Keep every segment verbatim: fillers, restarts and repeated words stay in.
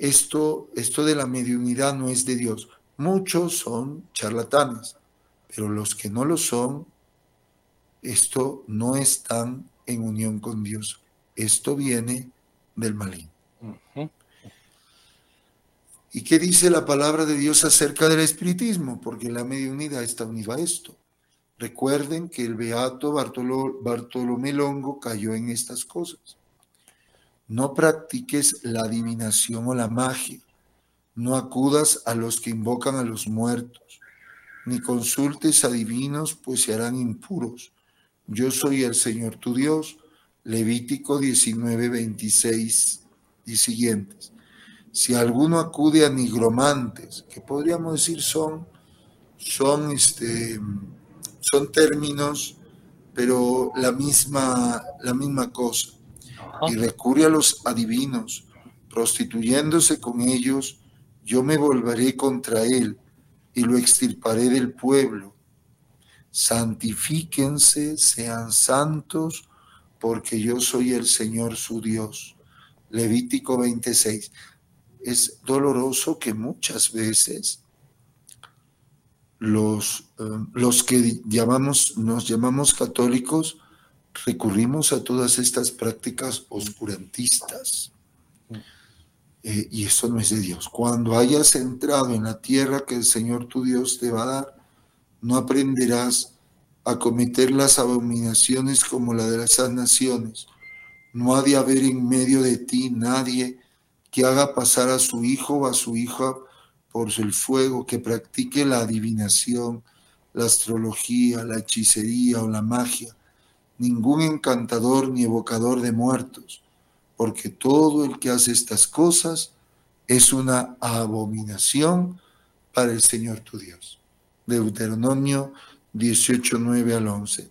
esto, esto de la mediunidad no es de Dios. Muchos son charlatanes, pero los que no lo son, esto no están en unión con Dios. Esto viene del maligno. Uh-huh. ¿Y qué dice la palabra de Dios acerca del espiritismo? Porque la mediunidad está unida a esto. Recuerden que el beato Bartolo, Bartolomé Longo cayó en estas cosas. No practiques la adivinación o la magia. No acudas a los que invocan a los muertos, ni consultes a divinos, pues se harán impuros. Yo soy el Señor tu Dios. Levítico diecinueve, veintiséis y siguientes. Si alguno acude a nigromantes, que podríamos decir son, son, este, son términos, pero la misma, la misma cosa, Ajá. y recurre a los adivinos, prostituyéndose con ellos, yo me volveré contra él y lo extirparé del pueblo. Santifíquense, sean santos, porque yo soy el Señor su Dios. Levítico veintiséis. Es doloroso que muchas veces los, eh, los que llamamos, nos llamamos católicos recurrimos a todas estas prácticas oscurantistas. Eh, y eso no es de Dios. Cuando hayas entrado en la tierra que el Señor tu Dios te va a dar, no aprenderás a cometer las abominaciones como la de las naciones. No ha de haber en medio de ti nadie que haga pasar a su hijo o a su hija por el fuego, que practique la adivinación, la astrología, la hechicería o la magia. Ningún encantador ni evocador de muertos, porque todo el que hace estas cosas es una abominación para el Señor tu Dios. Deuteronomio dieciocho, nueve al once.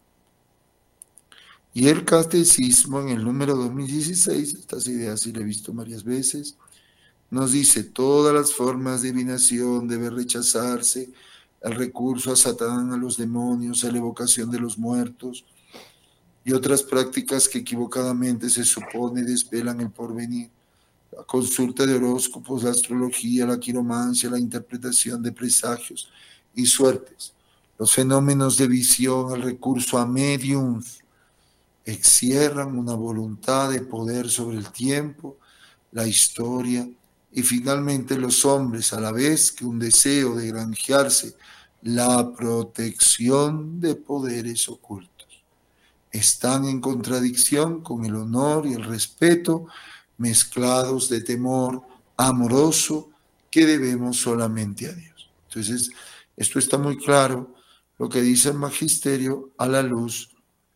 Y el catecismo en el número dos mil dieciséis, estas ideas sí le he visto varias veces, nos dice: todas las formas de adivinación deben rechazarse, el recurso a Satán, a los demonios, a la evocación de los muertos y otras prácticas que equivocadamente se supone desvelan el porvenir. La consulta de horóscopos, la astrología, la quiromancia, la interpretación de presagios y suertes, los fenómenos de visión, el recurso a mediums, encierran una voluntad de poder sobre el tiempo, la historia y finalmente los hombres, a la vez que un deseo de granjearse la protección de poderes ocultos. Están en contradicción con el honor y el respeto mezclados de temor amoroso que debemos solamente a Dios. Entonces, esto está muy claro, lo que dice el magisterio a la luz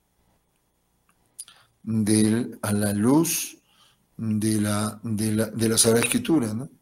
de, a la luz de la, de la, de la Sagrada Escritura, ¿no?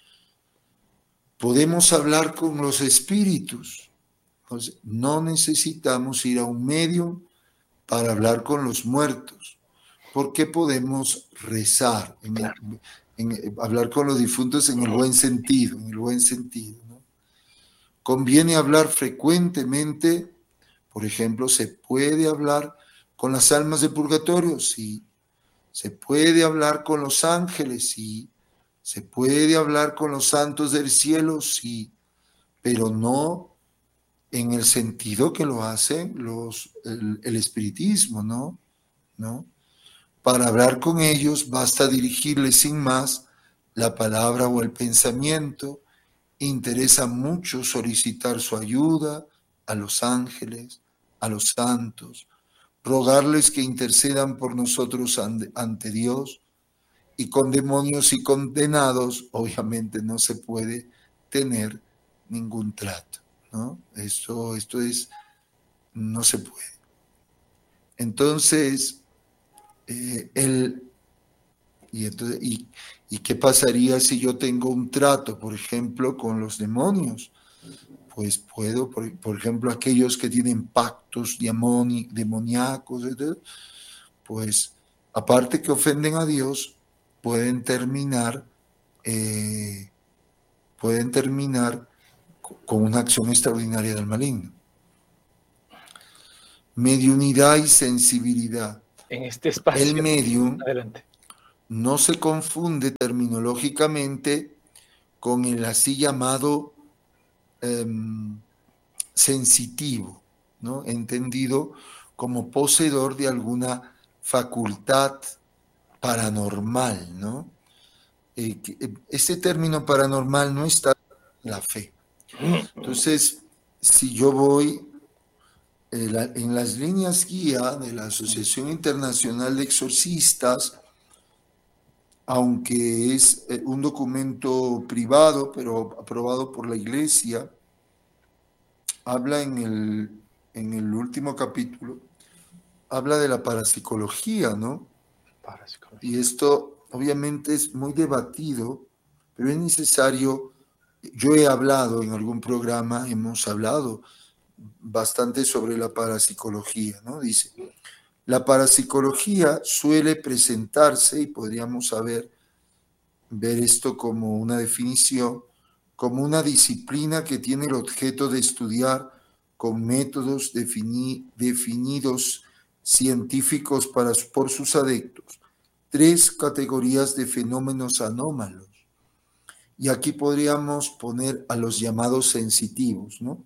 Podemos hablar con los espíritus. Entonces, no necesitamos ir a un medium para hablar con los muertos. ¿Por qué podemos rezar? En el, en, hablar con los difuntos en el buen sentido, en el buen sentido, ¿no? Conviene hablar frecuentemente. Por ejemplo, ¿se puede hablar con las almas del purgatorio? Sí. ¿Se puede hablar con los ángeles? Sí. ¿Se puede hablar con los santos del cielo? Sí. Pero no en el sentido que lo hacen los, el, el espiritismo, ¿no? ¿no? Para hablar con ellos basta dirigirles sin más la palabra o el pensamiento. Interesa mucho solicitar su ayuda a los ángeles, a los santos, rogarles que intercedan por nosotros ante Dios. Y con demonios y condenados, obviamente no se puede tener ningún trato, ¿no? Esto, esto es, no se puede. Entonces, eh, el, y, entonces y, ¿y qué pasaría si yo tengo un trato, por ejemplo, con los demonios? Pues puedo, por, por ejemplo, aquellos que tienen pactos demoni, demoníacos, etcétera, pues aparte que ofenden a Dios, pueden terminar, eh, pueden terminar con una acción extraordinaria del maligno. Mediunidad y sensibilidad. En este espacio. El medium, Adelante. no se confunde terminológicamente con el así llamado eh, sensitivo, ¿no? Entendido como poseedor de alguna facultad paranormal, ¿no? Eh, este término paranormal no está en la fe. Entonces, si yo voy eh, la, en las líneas guía de la Asociación Internacional de Exorcistas, aunque es eh, un documento privado, pero aprobado por la Iglesia, habla en el, en el último capítulo, habla de la parapsicología, ¿no? Parapsicología. Y esto obviamente es muy debatido, pero es necesario. Yo he hablado en algún programa, hemos hablado bastante sobre la parapsicología, ¿no? Dice, la parapsicología suele presentarse, y podríamos saber, ver esto como una definición, como una disciplina que tiene el objeto de estudiar con métodos defini- definidos científicos para, por sus adeptos tres categorías de fenómenos anómalos. Y aquí podríamos poner a los llamados sensitivos, ¿no?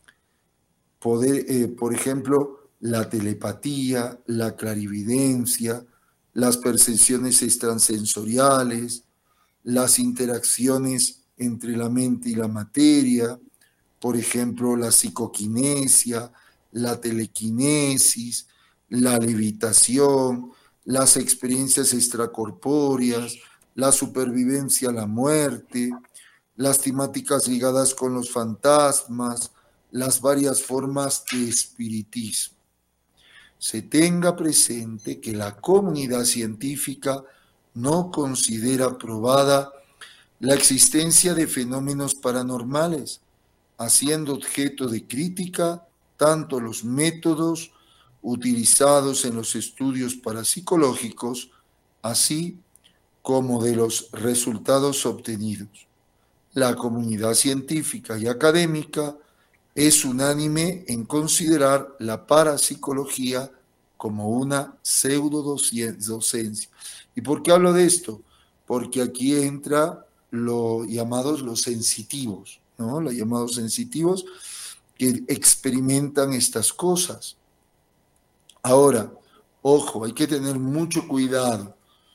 Poder, eh, por ejemplo, la telepatía, la clarividencia, las percepciones extrasensoriales, las interacciones entre la mente y la materia, por ejemplo, la psicoquinesia, la telequinesis, la levitación, las experiencias extracorpóreas, la supervivencia a la muerte, las temáticas ligadas con los fantasmas, las varias formas de espiritismo. Se tenga presente que la comunidad científica no considera probada la existencia de fenómenos paranormales, haciendo objeto de crítica tanto los métodos utilizados en los estudios parapsicológicos, así como de los resultados obtenidos. La comunidad científica y académica es unánime en considerar la parapsicología como una pseudodocencia. ¿Y por qué hablo de esto? Porque aquí entra los llamados los sensitivos, ¿no? Los llamados sensitivos que experimentan estas cosas. Ahora, ojo, hay que tener mucho cuidado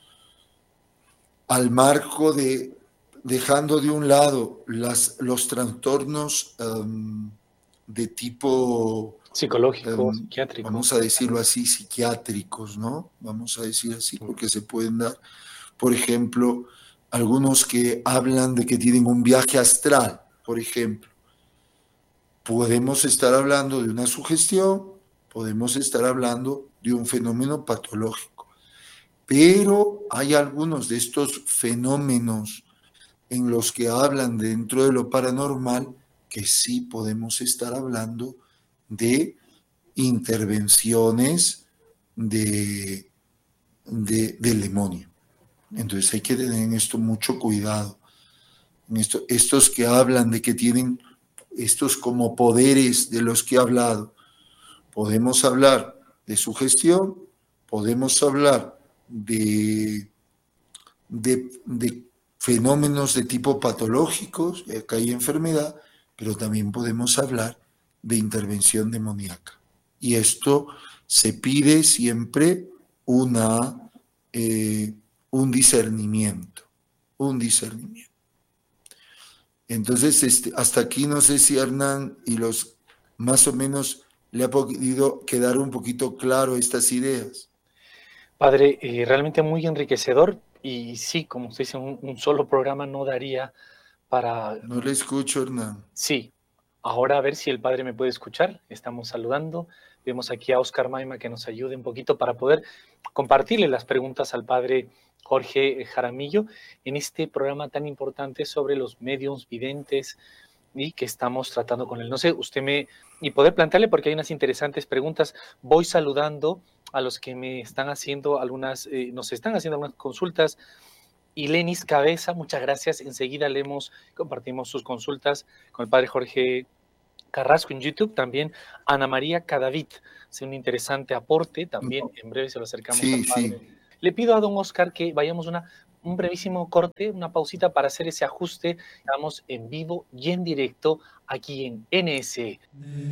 al marco de, dejando de un lado las, los trastornos um, de tipo psicológico, um, psiquiátrico. vamos a decirlo así, psiquiátricos, ¿no? Vamos a decir así, porque se pueden dar, por ejemplo, algunos que hablan de que tienen un viaje astral, por ejemplo. Podemos estar hablando de una sugestión, podemos estar hablando de un fenómeno patológico, pero hay algunos de estos fenómenos en los que hablan dentro de lo paranormal que sí podemos estar hablando de intervenciones de, de, del demonio. Entonces hay que tener en esto mucho cuidado. En esto, estos que hablan de que tienen estos como poderes de los que he hablado, podemos hablar de sugestión, podemos hablar de, de, de fenómenos de tipo patológicos, acá hay enfermedad, pero también podemos hablar de intervención demoníaca. Y esto se pide siempre una, eh, un discernimiento, un discernimiento. Entonces, este, hasta aquí no sé si Hernán y los más o menos le ha podido quedar un poquito claro estas ideas. Padre, eh, realmente muy enriquecedor y sí, como usted dice, un, un solo programa no daría para... No le escucho, Hernán. Sí, ahora a ver si el Padre me puede escuchar. Estamos saludando. Vemos aquí a Oscar Maima que nos ayude un poquito para poder compartirle las preguntas al Padre Jorge Jaramillo en este programa tan importante sobre los mediums videntes y que estamos tratando con él. No sé, usted me... y poder plantearle porque hay unas interesantes preguntas. Voy saludando a los que me están haciendo algunas, eh, nos están haciendo algunas consultas. Y Lenis Cabeza, muchas gracias. Enseguida leemos, compartimos sus consultas con el Padre Jorge Carrasco en YouTube. También Ana María Cadavid, hace un interesante aporte. También en breve se lo acercamos Sí, al sí. Padre. Le pido a don Oscar que vayamos una, un brevísimo corte, una pausita para hacer ese ajuste. Estamos en vivo y en directo aquí en N S E.